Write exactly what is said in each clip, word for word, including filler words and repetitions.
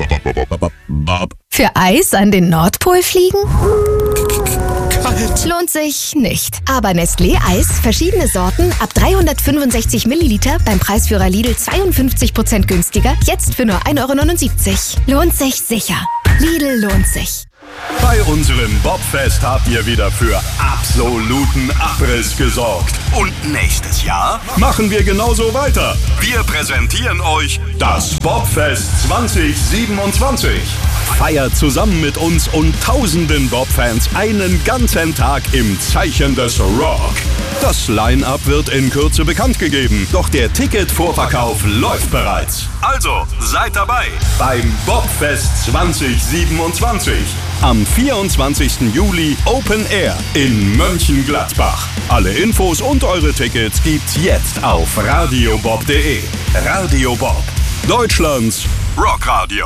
Für Eis an den Nordpol fliegen? Kalt. Lohnt sich nicht. Aber Nestlé Eis, verschiedene Sorten, ab dreihundertfünfundsechzig Milliliter, beim Preisführer Lidl zweiundfünfzig Prozent günstiger, jetzt für nur ein Euro neunundsiebzig. Lohnt sich sicher. Lidl lohnt sich. Bei unserem Bobfest habt ihr wieder für absoluten Abriss gesorgt. Und nächstes Jahr machen wir genauso weiter. Wir präsentieren euch das Bobfest zwanzig siebenundzwanzig. Feiert zusammen mit uns und tausenden Bobfans einen ganzen Tag im Zeichen des Rock. Das Line-Up wird in Kürze bekannt gegeben, doch der Ticketvorverkauf läuft bereits. Also seid dabei beim Bobfest zwanzig siebenundzwanzig. Am vierundzwanzigsten Juli Open Air in Mönchengladbach. Alle Infos und eure Tickets gibt's jetzt auf radiobob punkt de. Radio Bob, Deutschlands Rockradio.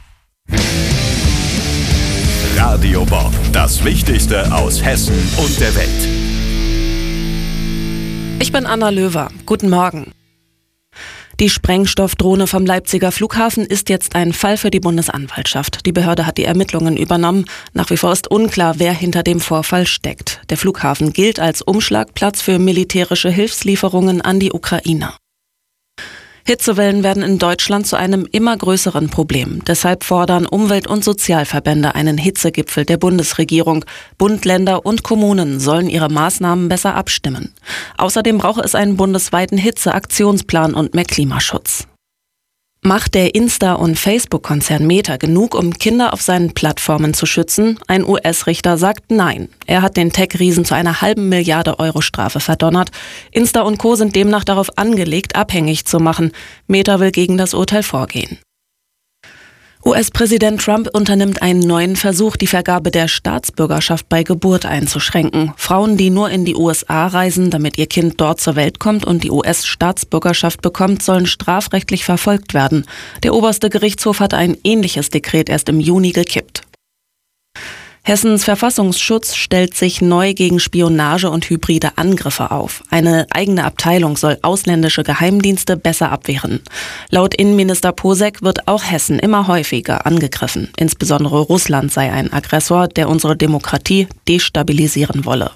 Radio Bob, das Wichtigste aus Hessen und der Welt. Ich bin Anna Löwer. Guten Morgen. Die Sprengstoffdrohne vom Leipziger Flughafen ist jetzt ein Fall für die Bundesanwaltschaft. Die Behörde hat die Ermittlungen übernommen. Nach wie vor ist unklar, wer hinter dem Vorfall steckt. Der Flughafen gilt als Umschlagplatz für militärische Hilfslieferungen an die Ukraine. Hitzewellen werden in Deutschland zu einem immer größeren Problem. Deshalb fordern Umwelt- und Sozialverbände einen Hitzegipfel der Bundesregierung. Bund, Länder und Kommunen sollen ihre Maßnahmen besser abstimmen. Außerdem brauche es einen bundesweiten Hitzeaktionsplan und mehr Klimaschutz. Macht der Insta- und Facebook-Konzern Meta genug, um Kinder auf seinen Plattformen zu schützen? Ein U S-Richter sagt nein. Er hat den Tech-Riesen zu einer halben Milliarde Euro Strafe verdonnert. Insta und Co. sind demnach darauf angelegt, abhängig zu machen. Meta will gegen das Urteil vorgehen. U S-Präsident Trump unternimmt einen neuen Versuch, die Vergabe der Staatsbürgerschaft bei Geburt einzuschränken. Frauen, die nur in die U S A reisen, damit ihr Kind dort zur Welt kommt und die U S-Staatsbürgerschaft bekommt, sollen strafrechtlich verfolgt werden. Der oberste Gerichtshof hat ein ähnliches Dekret erst im Juni gekippt. Hessens Verfassungsschutz stellt sich neu gegen Spionage und hybride Angriffe auf. Eine eigene Abteilung soll ausländische Geheimdienste besser abwehren. Laut Innenminister Posek wird auch Hessen immer häufiger angegriffen. Insbesondere Russland sei ein Aggressor, der unsere Demokratie destabilisieren wolle.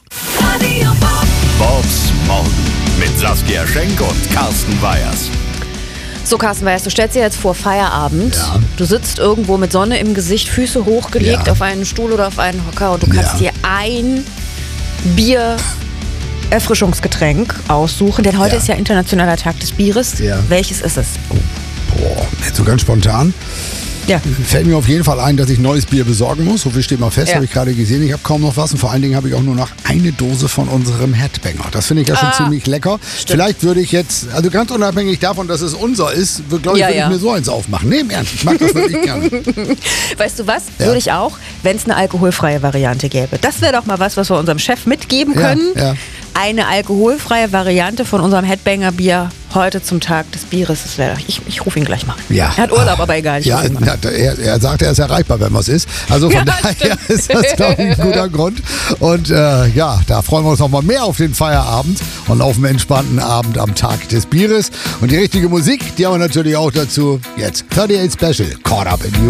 Bobs Morgen mit Saskia Schenk und Carsten Weyers. So, Carsten Weyers, du stellst dir jetzt vor Feierabend. Ja. Du sitzt irgendwo mit Sonne im Gesicht, Füße hochgelegt Ja. auf einen Stuhl oder auf einen Hocker und du kannst Ja. dir ein Bier Erfrischungsgetränk aussuchen, denn heute Ja. ist ja internationaler Tag des Bieres. Ja. Welches ist es? Boah, jetzt so ganz spontan. Ja. Fällt mir auf jeden Fall ein, dass ich neues Bier besorgen muss. So viel steht mal fest, Ja. habe ich gerade gesehen. Ich habe kaum noch was und vor allen Dingen habe ich auch nur noch eine Dose von unserem Headbanger. Das finde ich ja schon Ah, ziemlich lecker. Vielleicht würde ich jetzt, also ganz unabhängig davon, dass es unser ist, glaube ich, Ja, würde ja. ich mir so eins aufmachen. Nee, im Ernst, ich mag das wirklich gerne. Weißt du was? Ja. Würde ich auch, wenn es eine alkoholfreie Variante gäbe. Das wäre doch mal was, was wir unserem Chef mitgeben Ja, können. ja. Eine alkoholfreie Variante von unserem Headbanger-Bier heute zum Tag des Bieres. Das wäre, ich, ich rufe ihn gleich mal. Ja. Er hat Urlaub, aber egal. Ich Ja, ruf ihn mal. ja, er, er sagt, er ist erreichbar, wenn was ist. Also von Ja, daher stimmt. ist das, glaube ich, ein guter Grund. Und äh, ja, da freuen wir uns noch mal mehr auf den Feierabend und auf einen entspannten Abend am Tag des Bieres. Und die richtige Musik, die haben wir natürlich auch dazu. Jetzt thirty-eight Special, Caught Up in You.